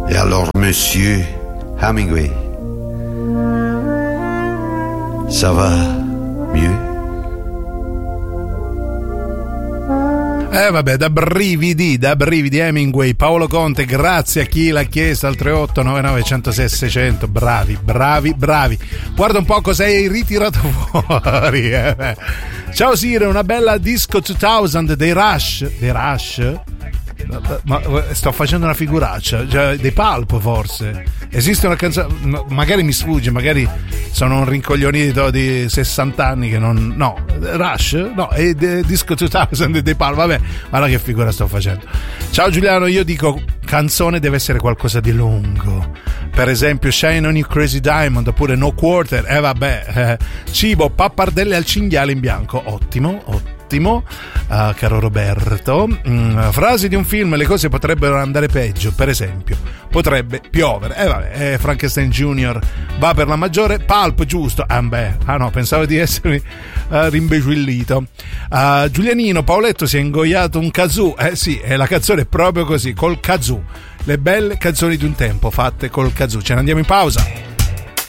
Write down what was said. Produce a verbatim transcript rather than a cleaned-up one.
Et alors, monsieur Hemingway, ça va mieux? Eh vabbè, da brividi, da brividi Hemingway, Paolo Conte, grazie a chi l'ha chiesto al tre otto nove nove uno zero sei sei zero zero, bravi, bravi, bravi. Guarda un po' cosa hai ritirato fuori. Eh. Ciao Sire, una bella disco duemila dei Rush, dei Rush? Ma sto facendo una figuraccia, cioè, dei Pulp forse. Esiste una canzone, magari mi sfugge, magari sono un rincoglionito di sessanta anni che non. No, Rush? No, è disco duemila dei Pulp, vabbè, guarda che figura sto facendo. Ciao Giuliano, io dico canzone deve essere qualcosa di lungo. Per esempio Shine on You Crazy Diamond oppure No Quarter, eh vabbè, eh. Cibo, pappardelle al cinghiale in bianco, ottimo, ottimo. Ottimo, uh, caro Roberto. Mm, frasi di un film: le cose potrebbero andare peggio. Per esempio, potrebbe piovere. E eh, vabbè, eh, Frankenstein Junior va per la maggiore. Pulp, giusto. Ah, beh, ah no, pensavo di essere uh, rimbecillito. Uh, Giulianino, Paoletto si è ingoiato un kazoo. Eh sì, e la canzone è proprio così, col kazoo. Le belle canzoni di un tempo fatte col kazoo. Ce ne andiamo in pausa.